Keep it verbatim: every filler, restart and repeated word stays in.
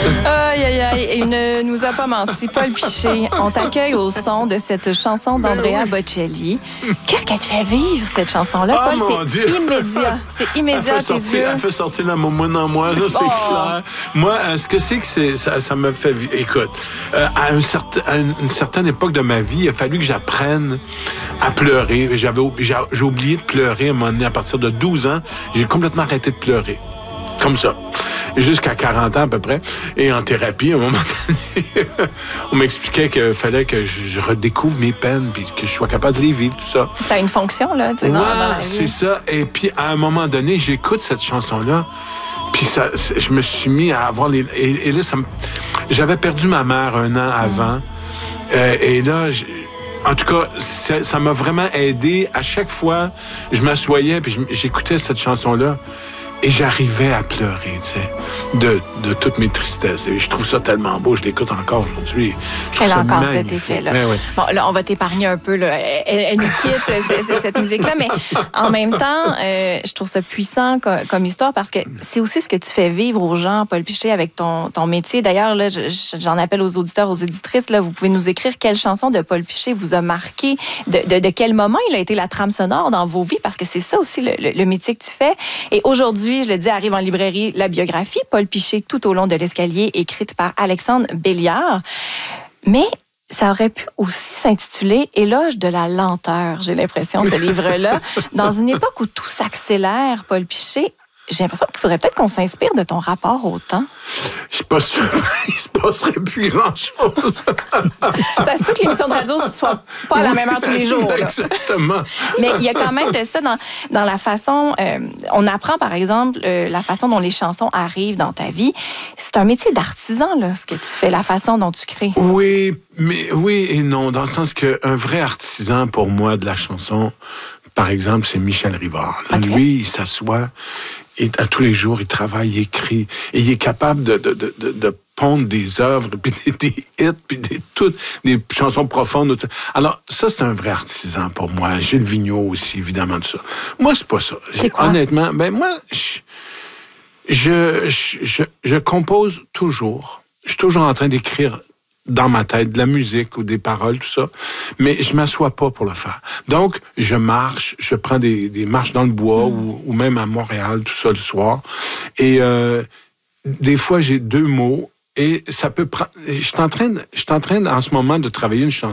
Aïe, aïe, aïe. Il ne nous a pas menti. Paul Piché, on t'accueille au son de cette chanson d'Andrea oui. Bocelli. Qu'est-ce qu'elle te fait vivre, cette chanson-là, oh, Paul? C'est immédiat. C'est immédiat à tes sortir, yeux. Elle fait sortir la momoune en moi, là, c'est oh. clair. Moi, euh, ce que c'est que c'est, ça, ça me fait vivre. Écoute, euh, à, un certain, à une certaine époque de ma vie, il a fallu que j'apprenne à pleurer. J'avais, j'ai, j'ai oublié de pleurer à un moment donné. À partir de douze ans, j'ai complètement arrêté de pleurer. Comme ça. Jusqu'à quarante ans à peu près. Et en thérapie, à un moment donné, on m'expliquait qu'il fallait que je redécouvre mes peines puis que je sois capable de les vivre, tout ça. Ça a une fonction, là, ouais, dans, dans la vie. C'est ça. Et puis, à un moment donné, j'écoute cette chanson-là. Puis ça, je me suis mis à avoir les... Et, et là, ça me... j'avais perdu ma mère un an avant. Mm. Euh, et là... Je... En tout cas, ça, ça m'a vraiment aidé. À chaque fois, je m'assoyais puis j'écoutais cette chanson-là. Et j'arrivais à pleurer, tu sais, de, de toutes mes tristesses. Et je trouve ça tellement beau, je l'écoute encore aujourd'hui. Elle a encore magnifique. Cet effet-là. Ben oui. Bon, là, on va t'épargner un peu, là. Elle, elle nous quitte, c'est, c'est cette musique-là, mais en même temps, euh, je trouve ça puissant comme, comme histoire parce que c'est aussi ce que tu fais vivre aux gens, Paul Piché, avec ton, ton métier. D'ailleurs, là, je, j'en appelle aux auditeurs, aux éditrices, là, vous pouvez nous écrire quelle chanson de Paul Piché vous a marqué, de, de, de quel moment il a été la trame sonore dans vos vies, parce que c'est ça aussi le, le, le métier que tu fais. Et aujourd'hui, je le dis, arrive en librairie la biographie Paul Piché tout au long de l'escalier, écrite par Alexandre Béliard. Mais ça aurait pu aussi s'intituler Éloge de la lenteur, j'ai l'impression, ce livre-là. Dans une époque où tout s'accélère, Paul Piché, j'ai l'impression qu'il faudrait peut-être qu'on s'inspire de ton rapport au temps. Je suis pas sûr qu'il se passerait plus grand-chose. Ça se peut que l'émission de radio ne soit pas à la même heure tous les jours. Là. Exactement. Mais il y a quand même de ça dans, dans la façon... Euh, on apprend, par exemple, euh, la façon dont les chansons arrivent dans ta vie. C'est un métier d'artisan, là, ce que tu fais, la façon dont tu crées. Oui, mais oui et non, dans le sens qu'un vrai artisan, pour moi, de la chanson, par exemple, c'est Michel Rivard. Okay. Lui, il s'assoit... Et à tous les jours, il travaille, il écrit. Et il est capable de, de, de, de, de pondre des œuvres, puis des, des hits, puis des, toutes des chansons profondes. Alors, ça, c'est un vrai artisan pour moi. Gilles Vigneault aussi, évidemment, tout ça. Moi, c'est pas ça. C'est quoi? Honnêtement, ben moi, je, je, je, je compose toujours. Je suis toujours en train d'écrire dans ma tête, de la musique ou des paroles, tout ça. Mais je m'assois pas pour le faire. Donc, je marche, je prends des, des marches dans le bois mmh. ou, ou même à Montréal, tout ça le soir. Et euh, des fois, j'ai deux mots et ça peut prendre... Je suis en train, je suis en train, en ce moment, de travailler une chanson.